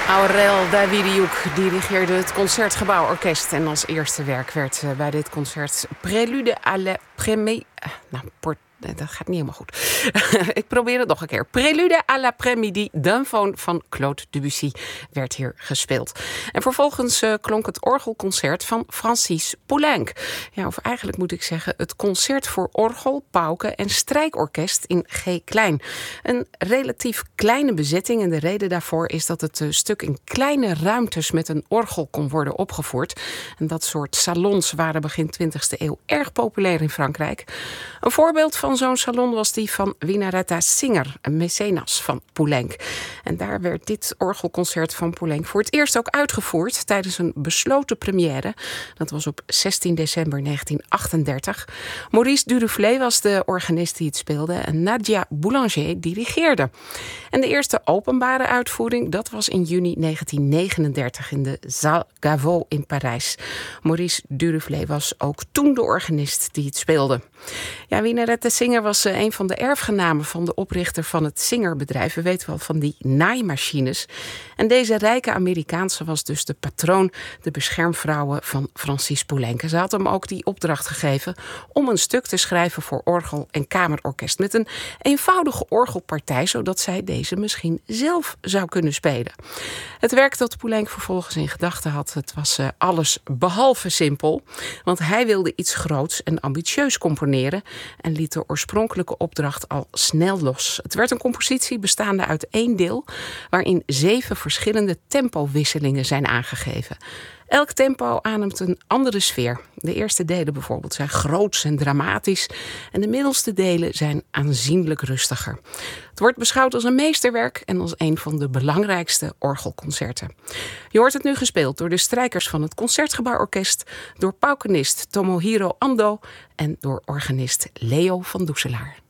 Aurel Davidiuk dirigeerde het Concertgebouworkest. En als eerste werk werd bij dit concert Prélude à la Première... dat gaat niet helemaal goed. Ik probeer het nog een keer. Prélude à l'après-midi d'un faune van Claude Debussy werd hier gespeeld. En vervolgens klonk het orgelconcert van Francis Poulenc. Ja, of eigenlijk moet ik zeggen het concert voor orgel, pauken en strijkorkest in G-klein. Een relatief kleine bezetting en de reden daarvoor is dat het stuk in kleine ruimtes met een orgel kon worden opgevoerd. En dat soort salons waren begin 20e eeuw erg populair in Frankrijk. Een voorbeeld van zo'n salon was die van Winaretta Singer, een mecenas van Poulenc. En daar werd dit orgelconcert van Poulenc voor het eerst ook uitgevoerd tijdens een besloten première. Dat was op 16 december 1938. Maurice Duruflé was de organist die het speelde en Nadia Boulanger dirigeerde. En de eerste openbare uitvoering, dat was in juni 1939 in de Salle Gaveau in Parijs. Maurice Duruflé was ook toen de organist die het speelde. Ja, Winaretta Singer was een van de erfgenamen van de oprichter van het Singer-bedrijf. We weten wel van die naaimachines. En deze rijke Amerikaanse was dus de patroon, de beschermvrouwe van Francis Poulenc. Ze had hem ook die opdracht gegeven om een stuk te schrijven voor orgel en kamerorkest met een eenvoudige orgelpartij, zodat zij deze misschien zelf zou kunnen spelen. Het werk dat Poulenc vervolgens in gedachten had, het was alles behalve simpel, want hij wilde iets groots en ambitieus componeren en liet de oorspronkelijke opdracht al snel los. Het werd een compositie bestaande uit 1 deel, waarin 7 verschillende tempowisselingen zijn aangegeven. Elk tempo ademt een andere sfeer. De eerste delen bijvoorbeeld zijn groots en dramatisch en de middelste delen zijn aanzienlijk rustiger. Het wordt beschouwd als een meesterwerk en als een van de belangrijkste orgelconcerten. Je hoort het nu gespeeld door de strijkers van het Concertgebouworkest, door paukenist Tomohiro Ando en door organist Leo van Doeselaar.